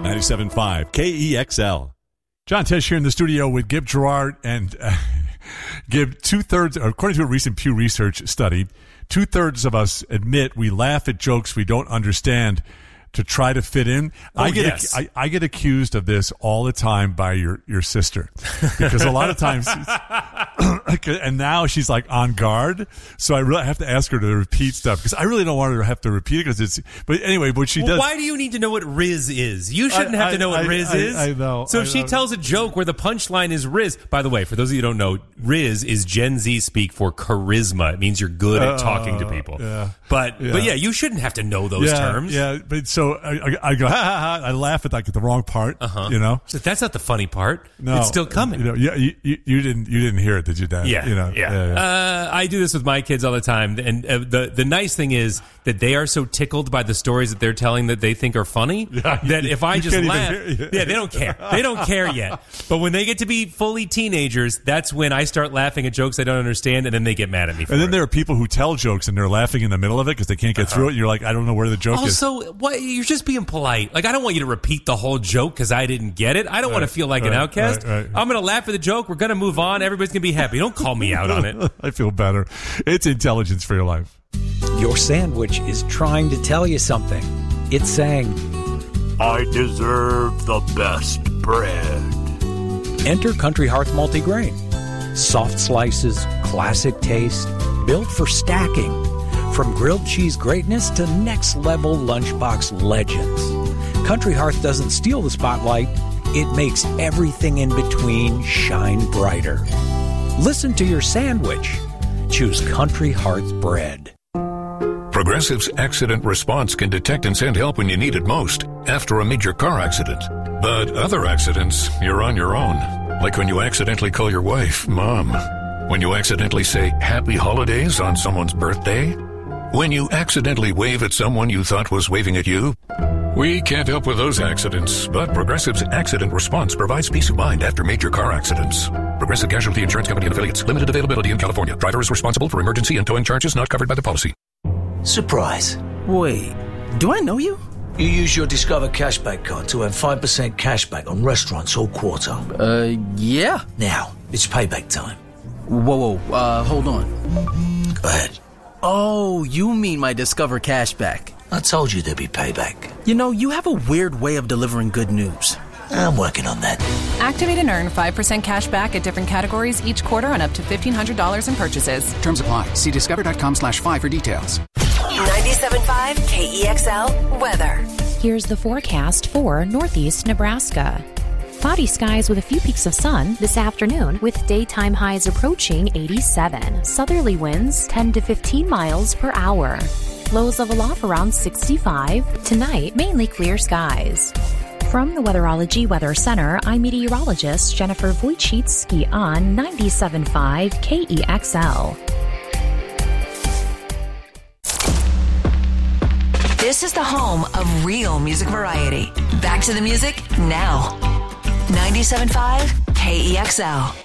97.5 KEXL. John Tesh here in the studio with Gib Gerard, and Gib, 2/3, according to a recent Pew Research study, 2/3 of us admit we laugh at jokes we don't understand to try to fit in. I get accused of this all the time by your sister, because a lot of times, and now she's like on guard, so I really have to ask her to repeat stuff, because I really don't want her to have to repeat it, because it's. But anyway, what she does. Why do you need to know what Riz is? You shouldn't have to know what Riz is. I know. So if she tells a joke where the punchline is Riz, by the way, for those of you who don't know, Riz is Gen Z speak for charisma. It means you're good at talking to people. Yeah. But yeah, you shouldn't have to know those terms. Yeah, but so I go, ha, ha, ha. I laugh at like the wrong part, you know? So that's not the funny part. No. It's still coming. You know, you didn't hear it, did you, Dad? Yeah. You know, yeah. I do this with my kids all the time. And the nice thing is that they are so tickled by the stories that they're telling that they think are funny that if I just laugh, they don't care. They don't care yet. But when they get to be fully teenagers, that's when I start laughing at jokes I don't understand, and then they get mad at me for And then it. there are people who tell jokes and they're laughing in the middle of it because they can't get through it. And you're like, I don't know where the joke is. Also, what, you're just being polite. Like, I don't want you to repeat the whole joke because I didn't get it. I don't want to feel like an outcast. Right. I'm going to laugh at the joke. We're going to move on. Everybody's going to be happy. Don't call me out on it. I feel better. It's intelligence for your life. Your sandwich is trying to tell you something. It's saying, I deserve the best bread. enter Country Hearth Multigrain. Soft slices, classic taste, built for stacking. From grilled cheese greatness to next-level lunchbox legends. Country Hearth doesn't steal the spotlight. It makes everything in between shine brighter. Listen to your sandwich. Choose Country Hearth bread. Progressive's Accident Response can detect and send help when you need it most, after a major car accident. But other accidents, you're on your own. Like when you accidentally call your wife Mom. When you accidentally say Happy Holidays on someone's birthday. When you accidentally wave at someone you thought was waving at you. We can't help with those accidents, but Progressive's Accident Response provides peace of mind after major car accidents. Progressive Casualty Insurance Company and Affiliates. Limited availability in California. Driver is responsible for emergency and towing charges not covered by the policy. Surprise. Wait, do I know you? You use your Discover Cashback card to earn 5% cashback on restaurants all quarter. Yeah. Now, it's payback time. Whoa, hold on. Go ahead. Oh, you mean my Discover Cashback. I told you there'd be payback. You know, you have a weird way of delivering good news. I'm working on that. Activate and earn 5% cash back at different categories each quarter on up to $1,500 in purchases. Terms apply. See discover.com/5 for details. 97.5 KEXL weather. Here's the forecast for Northeast Nebraska. Cloudy skies with a few peaks of sun this afternoon, with daytime highs approaching 87. Southerly winds 10 to 15 miles per hour. Lows level off around 65. Tonight, mainly clear skies. From the Weatherology Weather Center, I'm meteorologist Jennifer Wojcicki on 97.5 KEXL. This is the home of real music variety. Back to the music now. 97.5 KEXL.